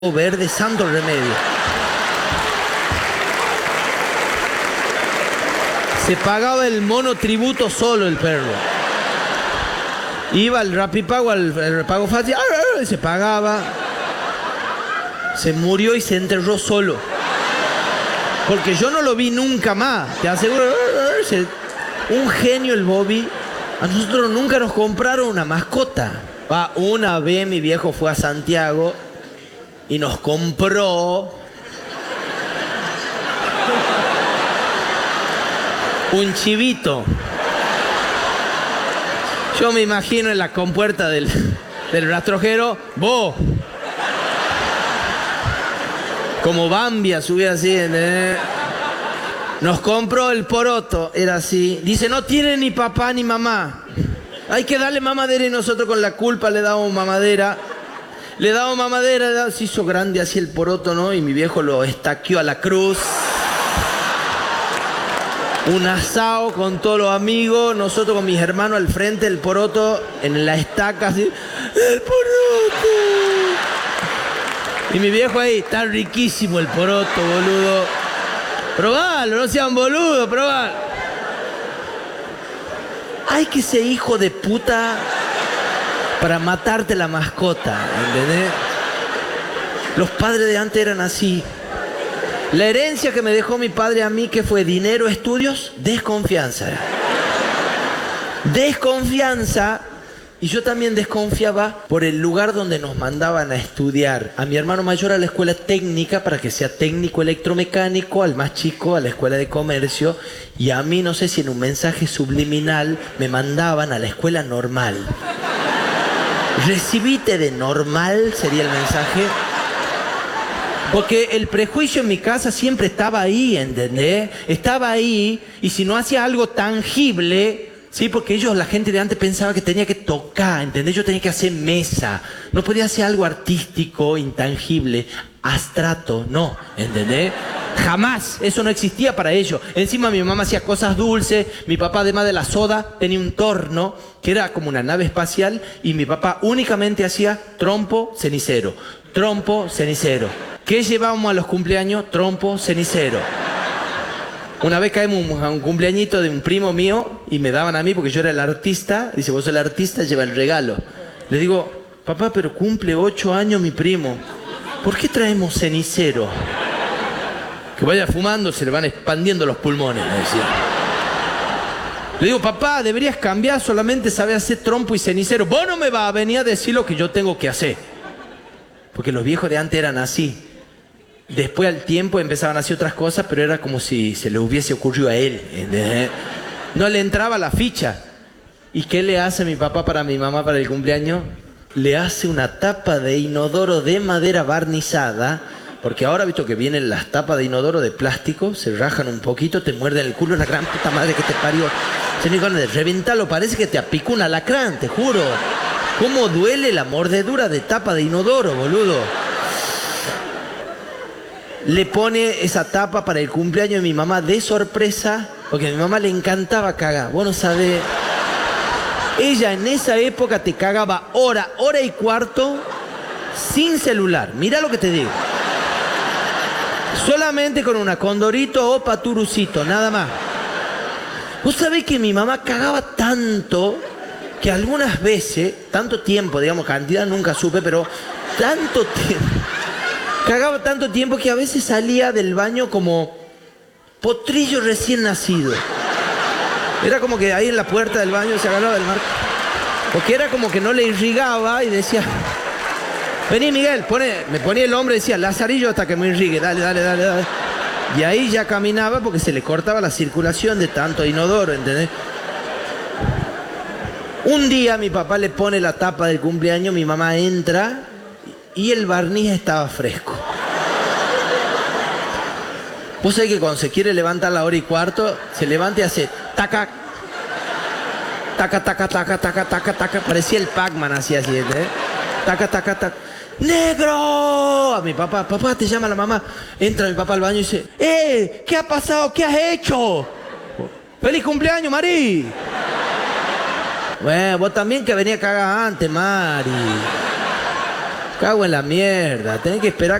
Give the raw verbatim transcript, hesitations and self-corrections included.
verde, santo remedio. Se pagaba el mono tributo solo el perro. Iba al Rapipago, al, al pago fácil, y se pagaba. Se murió y se enterró solo. Porque yo no lo vi nunca más. Te aseguro. Un genio el Bobby. A nosotros nunca nos compraron una mascota. Va, una vez mi viejo fue a Santiago y nos compró un chivito. Yo me imagino en la compuerta del, del rastrojero, vos, como Bambia, subí así. ¿eh? Nos compró el poroto, era así. Dice, no tiene ni papá ni mamá. Hay que darle mamadera y nosotros con la culpa le damos mamadera. Le damos mamadera, le damos... se hizo grande así el poroto, ¿no? Y mi viejo lo estaqueó a la cruz. Un asado con todos los amigos, nosotros con mis hermanos al frente, el poroto en la estaca, así. ¡El poroto! Y mi viejo ahí, está riquísimo el poroto, boludo. Probalo, no sean boludos, probalo. Hay que ser hijo de puta para matarte la mascota, ¿entendés? Los padres de antes eran así. La herencia que me dejó mi padre a mí, que fue dinero, estudios, desconfianza. Desconfianza. Y yo también desconfiaba por el lugar donde nos mandaban a estudiar. A mi hermano mayor a la escuela técnica para que sea técnico electromecánico, al más chico a la escuela de comercio. Y a mí, no sé si en un mensaje subliminal, me mandaban a la escuela normal. Recibite de normal, sería el mensaje. Porque el prejuicio en mi casa siempre estaba ahí, ¿entendés? Estaba ahí, y si no hacía algo tangible, sí, porque ellos, la gente de antes pensaba que tenía que tocar, ¿entendés? Yo tenía que hacer mesa. No podía hacer algo artístico, intangible, abstracto, no, ¿entendés? Jamás, eso no existía para ellos. Encima mi mamá hacía cosas dulces, mi papá además de la soda tenía un torno que era como una nave espacial y mi papá únicamente hacía trompo, cenicero, trompo, cenicero. ¿Qué llevábamos a los cumpleaños? Trompo, cenicero. Una vez caímos a un cumpleañito de un primo mío y me daban a mí porque yo era el artista. Dice, vos sos el artista, lleva el regalo. Le digo, papá, pero cumple ocho años mi primo. ¿Por qué traemos cenicero? Que vaya fumando, se le van expandiendo los pulmones, me decía. Le digo, papá, deberías cambiar, solamente sabes hacer trompo y cenicero. Vos no me vas a venir a decir lo que yo tengo que hacer. Porque los viejos de antes eran así. Después al tiempo empezaban a hacer otras cosas, pero era como si se le hubiese ocurrido a él. ¿entendés? No le entraba la ficha. ¿Y qué le hace mi papá para mi mamá para el cumpleaños? Le hace una tapa de inodoro de madera barnizada, porque ahora visto que vienen las tapas de inodoro de plástico, se rajan un poquito, te muerden el culo, la gran puta madre que te parió. Señor, de reventarlo, parece que te apicó un alacrán, te juro. ¿Cómo duele la mordedura de tapa de inodoro, boludo? Le pone esa tapa para el cumpleaños de mi mamá de sorpresa, porque a mi mamá le encantaba cagar. Vos no sabés. Ella en esa época te cagaba hora, hora y cuarto, sin celular. Mirá lo que te digo. Solamente con una Condorito o Paturucito, nada más. Vos sabés que mi mamá cagaba tanto que algunas veces, tanto tiempo, digamos, cantidad nunca supe, pero tanto tiempo... Cagaba tanto tiempo que a veces salía del baño como potrillo recién nacido. Era como que ahí en la puerta del baño se agarraba del marco. Porque era como que no le irrigaba y decía, vení Miguel, pone, me ponía el hombre y decía, Lazarillo hasta que me irrigue, dale, dale, dale, dale. Y ahí ya caminaba porque se le cortaba la circulación de tanto inodoro, ¿entendés? Un día mi papá le pone la tapa del cumpleaños, mi mamá entra... y el barniz estaba fresco. Vos sabés que cuando se quiere levantar a la hora y cuarto, se levanta y hace taca, taca, taca, taca, taca, taca, taca. Parecía el Pac-Man así, así, ¿eh? Taca, taca, taca. ¡Negro! A mi papá, papá, te llama la mamá. Entra mi papá al baño y dice, ¡eh! ¿Qué ha pasado? ¿Qué has hecho? ¡Feliz cumpleaños, Mari! Bueno, vos también que venía a cagar antes, Mari. Cago en la mierda. Tenés que esperar